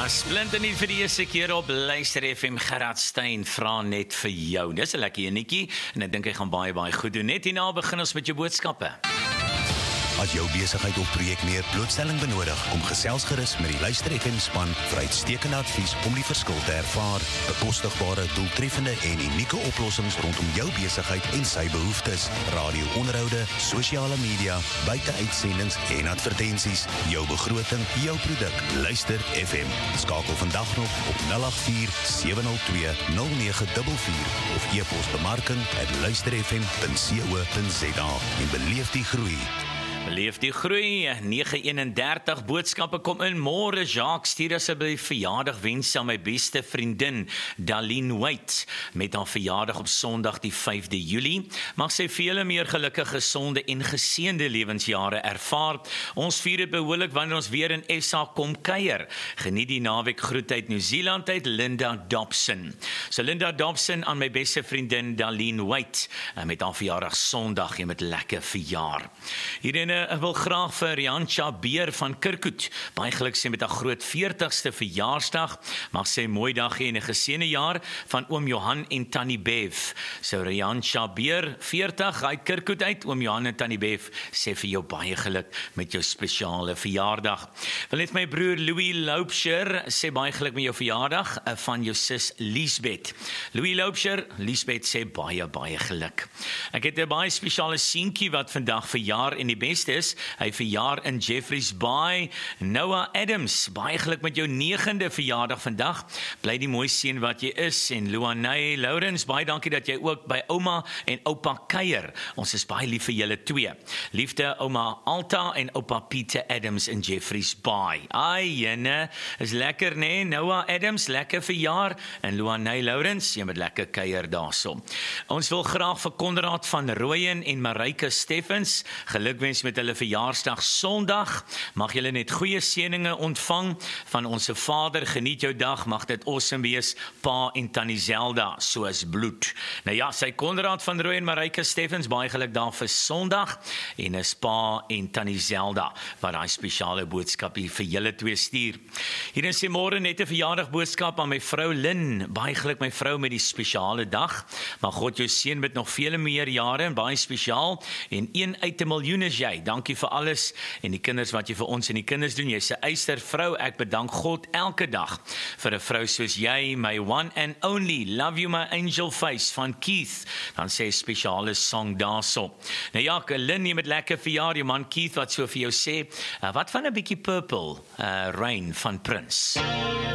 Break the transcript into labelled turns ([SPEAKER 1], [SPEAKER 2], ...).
[SPEAKER 1] Splinte nie vir die eerste keer op Luister FM. Gerard Steyn vra net vir jou. Dis 'n lekker enetjie en ek dink hy gaan baie goed doen. Net hierna begin ons met jou boodskappe.
[SPEAKER 2] As jou besigheid of projek meer blootstelling benodig, kom gesels gerus met die Luister FM span vir uitstekende advies om die verskil te ervaar. Bekostigbare, doeltreffende en unieke oplossings rondom jou besigheid en sy behoeftes. Radio-onderhoude, sosiale media, buiteuitsendings en advertensies. Jou begroting, jou produk. Luister FM. Skakel vandag nog op 084 702 0944 of e-pos bemarking@luisterfm.co.za en beleef die groei.
[SPEAKER 1] Beleef die groei, 9:31 boodskappe kom in. Môre Jacques, stuur asseblief verjaardag wens aan my beste vriendin Daline White met haar verjaardag op Sondag die 5de Julie. Mag sy vele meer gelukkige, gesonde en geseënde lewensjare ervaar. Ons vier dit behoorlik wanneer ons weer in SA kom kuier. Geniet die naweek, groet uit Nieu-Seeland uit Linda Dobson. So Linda Dobson aan my beste vriendin Daline White met haar verjaardag Sondag, jy met lekker verjaar. Hierin ek wil graag vir Riancha Beer van Kirkwood baie geluk sê met haar groot 40ste verjaarsdag. Mag sy 'n mooi dag hê en 'n geseënde jaar van oom Johan en tannie Bev. So Riancha Beer 40 uit Kirkwood uit, oom Johan en tannie Bev sê vir jou baie geluk met jou spesiale verjaardag. Wil net my broer Louis Loubser sê baie geluk met jou verjaardag van jou sis Liesbeth. Louis Loubser, Liesbeth sê baie geluk. Ek het 'n baie spesiale seentjie wat vandag verjaar en die beste is, hy verjaar in Jeffreys Bay, Noah Adams, baie geluk met jou 9de verjaardag vandag, bly die mooi seun wat jy is, en Luanay Lawrence, baie dankie dat jy ook by ouma en oupa kuier, ons is baie lief vir julle twee, liefde ouma Alta en oupa Peter Adams in Jeffreys Bay, jene, is lekker nee, Noah Adams, lekker verjaar, en Luanay Lawrence, jy moet lekker kuier daarso. Ons wil graag vir Konrad van Rooyen en Marike Steffens, gelukwens met hulle verjaarsdag Sondag, mag julle net goeie seëninge ontvang van ons Vader, geniet jou dag, mag dit awesome wees, pa en tannie Zelda, soos bloed. Nou ja, sy Konrad van Rooyen en Marike Steffens, baie geluk daar vir Sondag, en is pa en tannie Zelda, wat daai spesiale boodskap hier vir julle twee stuur. Hier is môre net 'n verjaardag boodskap aan my vrou Lynn, baie geluk my vrou met die spesiale dag, mag God jou seën met nog vele meer jare, en baie spesiaal, en 1 uit 'n miljoen is jy, dankie vir alles, en die kinders wat jy vir ons en die kinders doen, jy's 'n eister vrou, ek bedank God elke dag, vir 'n vrou soos jy, my one and only, love you my angel face, van Keith, dan sê spesiale song daarso. Nou ja, Lynn, jy met lekker verjaar, jou man Keith, wat so vir jou sê, wat van 'n bietjie Purple Rain van Prince?